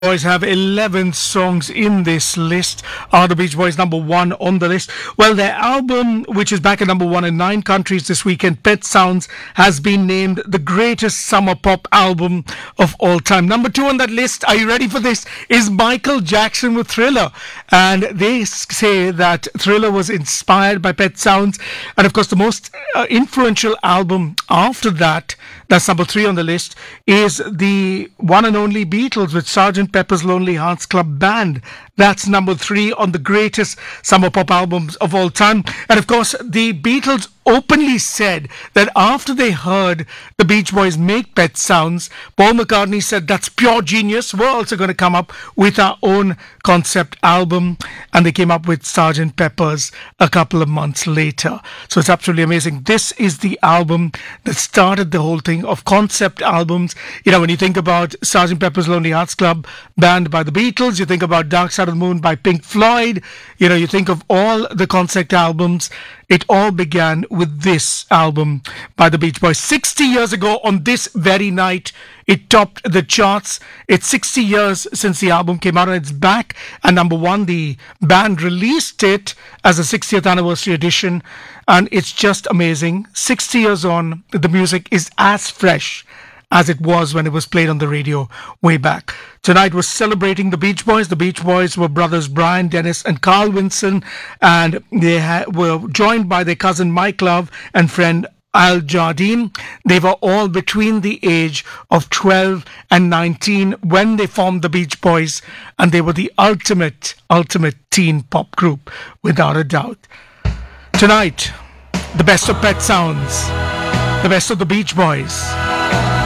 Boys have 11 songs in this list. Are the Beach Boys number one on the list? Well, their album, which is back at number one in 9 countries this weekend, Pet Sounds, has been named the greatest summer pop album of all time. Number 2 on that list, are you ready for this, is Michael Jackson with Thriller. And they say that Thriller was inspired by Pet Sounds. And of course, the most influential album after that, that's number 3 on the list, is the one and only Beatles with Sgt. Pepper's Lonely Hearts Club Band. That's number 3 on the greatest summer pop albums of all time. And of course, the Beatles openly said that after they heard the Beach Boys make Pet Sounds, Paul McCartney said, that's pure genius. We're also going to come up with our own concept album. And they came up with Sgt. Pepper's a couple of months later. So it's absolutely amazing. This is the album that started the whole thing of concept albums. You know, when you think about Sgt. Pepper's Lonely Hearts Club Band by the Beatles, you think about Dark Side of the Moon by Pink Floyd, you know, you think of all the concept albums. It all began with this album by the Beach Boys. 60 years ago on this very night, it topped the charts. It's 60 years since the album came out and it's back at number 1. The band released it as a 60th anniversary edition and it's just amazing. 60 years on, the music is as fresh as it was when it was played on the radio way back. Tonight we're celebrating the Beach Boys. The Beach Boys were brothers Brian, Dennis and Carl Vinson, and they were joined by their cousin Mike Love and friend Al Jardine. They were all between the age of 12 and 19 when they formed the Beach Boys, and they were the ultimate teen pop group, without a doubt. Tonight, the best of Pet Sounds, the best of the Beach Boys.